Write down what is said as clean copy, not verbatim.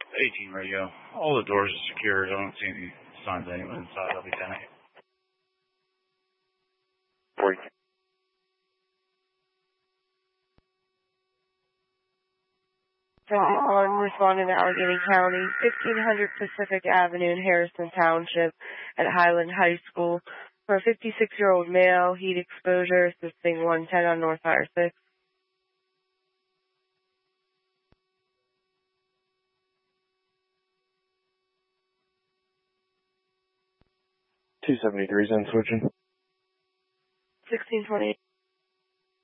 18 radio. All the doors are secured. I don't see any signs of anyone inside. I'll be 10-8. 40. I'm responding to Allegheny County, 1500 Pacific Avenue in Harrison Township at Highland High School. For a 56-year-old male, heat exposure, assisting 110 on North Fire 6. $273 in switching. 1628.